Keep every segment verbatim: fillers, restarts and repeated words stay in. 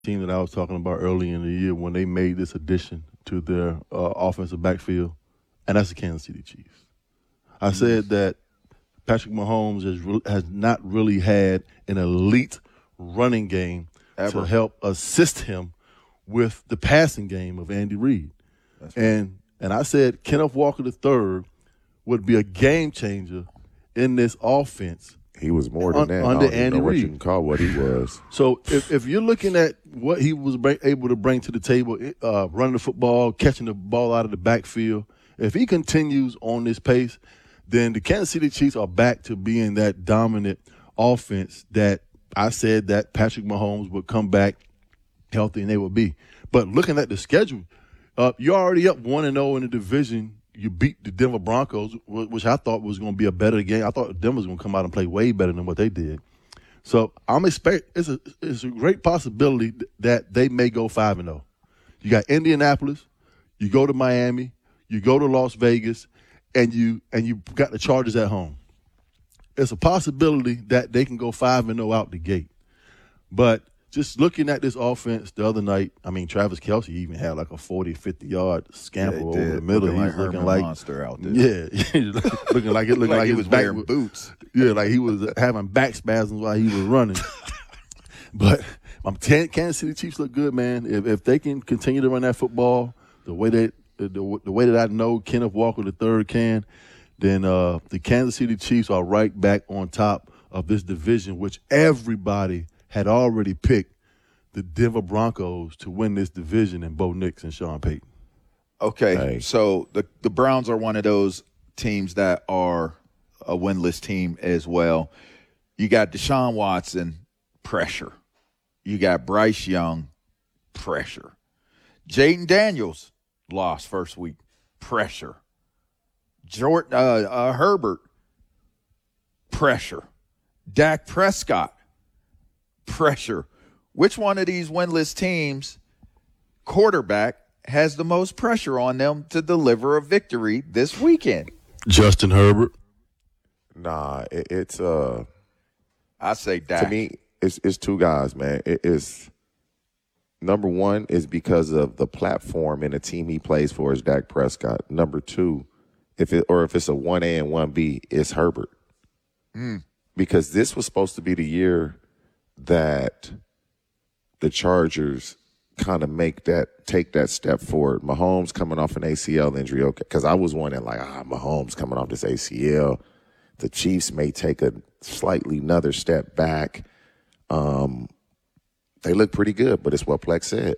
team that I was talking about early in the year when they made this addition to their uh, offensive backfield, and that's the Kansas City Chiefs. I mm-hmm. said that Patrick Mahomes has, re- has not really had an elite running game Ever. to help assist him with the passing game of Andy Reid. Right. And and I said Kenneth Walker the third would be a game changer in this offense. He was more than un, that. Under I don't Andy know what Reid. you can call what he was. So if, if you're looking at what he was bring, able to bring to the table, uh, running the football, catching the ball out of the backfield, if he continues on this pace, then the Kansas City Chiefs are back to being that dominant offense that I said that Patrick Mahomes would come back healthy and they would be. But looking at the schedule, uh, you're already up one and oh in the division. You beat the Denver Broncos, which I thought was going to be a better game. I thought Denver was going to come out and play way better than what they did. So I'm expect it's a it's a great possibility that they may go five and oh. You got Indianapolis, you go to Miami, you go to Las Vegas, and you and you got the Chargers at home. It's a possibility that they can go five and oh out the gate. But just looking at this offense the other night, I mean, Travis Kelce even had like a forty, fifty-yard scamper yeah, over the middle. Looking He's like looking Herman like Monster out there. Yeah, looking like it looked like, like he was back wearing with, boots. Yeah, like he was having back spasms while he was running. But I'm t- Kansas City Chiefs look good, man. If if they can continue to run that football the way that the, the way that I know Kenneth Walker the third can, then uh, the Kansas City Chiefs are right back on top of this division, which everybody had already picked the Denver Broncos to win this division in Bo Nix and Sean Payton. Okay, hey. so the, the Browns are one of those teams that are a winless team as well. You got Deshaun Watson, pressure. You got Bryce Young, pressure. Jaden Daniels, lost first week, pressure. Jordan, uh, uh, Herbert, pressure. Dak Prescott, pressure. Which one of these winless teams, quarterback, has the most pressure on them to deliver a victory this weekend? Justin Herbert. Nah, it, it's uh. I say Dak. To me, it's it's two guys, man. It is number one is because of the platform and the team he plays for is Dak Prescott. Number two, if it or if it's a one A and one B, it's Herbert. Mm. Because this was supposed to be the year that the Chargers kind of make that, take that step forward. Mahomes coming off an A C L injury, okay, because I was wondering, like, ah, Mahomes coming off this A C L. The Chiefs may take a slightly another step back. Um, they look pretty good, but it's what Plex said.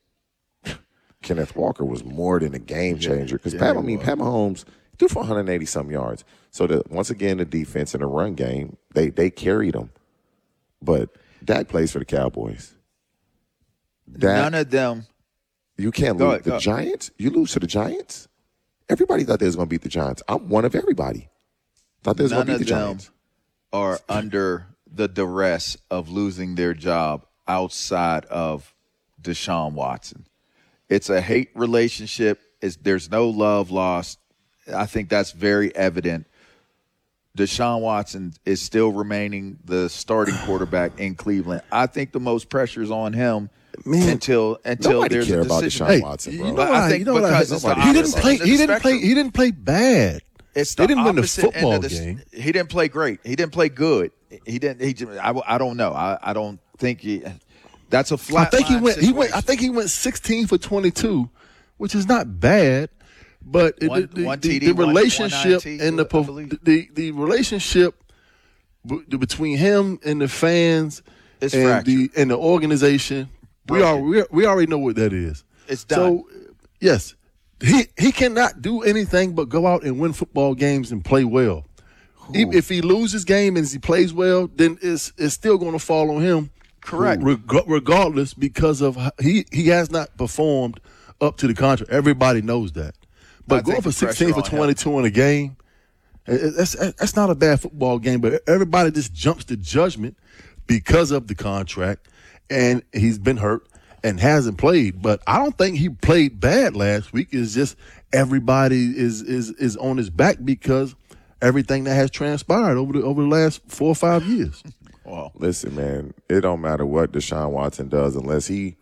Kenneth Walker was more than a game changer because yeah, Pat, I mean, Pat Mahomes threw for one hundred eighty-some yards. So, the, once again, the defense and the run game, they they carried them. But Dak plays for the Cowboys. Dak, None of them. You can't go lose. ahead, the go. Giants? You lose to the Giants? Everybody thought they was going to beat the Giants. I'm one of everybody. Thought they was going to beat the Giants. Are under the duress of losing their job outside of Deshaun Watson. It's a hate relationship. It's, there's no love lost. I think that's very evident. Deshaun Watson is still remaining the starting quarterback in Cleveland. I think the most pressure is on him Man, until until nobody there's care a about decision. Deshaun Hey, Watson, bro. You know I why, think you know because why, it's the he didn't opposite play. end of He the didn't play. spectrum. He didn't play bad. It's They the didn't win the opposite end football of the, game. He didn't play great. He didn't play good. He didn't. He. just- I, I don't know. I, I don't think he. That's a I flat. think he line went. He went. I situation. think he went sixteen for twenty-two, which is not bad. But it- One- the, the, one the, T D, the one- relationship one I N T, and the I po- believe. the the relationship b- between him and the fans It's and fractured. the and the organization, we are we, we already know what that is. It's done. So yes, he he cannot do anything but go out and win football games and play well. If, if he loses game and he plays well, then it's it's still going to fall on him. Correct. Reg- regardless, because of how- he he has not performed up to the contract. Everybody knows that. But I going think for the pressure sixteen for on him- twenty-two in a game, it- it- that's that's not a bad football game. But everybody just jumps to judgment because of the contract, and he's been hurt and hasn't played. But I don't think he played bad last week. It's just everybody is is is on his back because everything that has transpired over the over the last four or five years. Wow. Listen, man, it don't matter what Deshaun Watson does unless he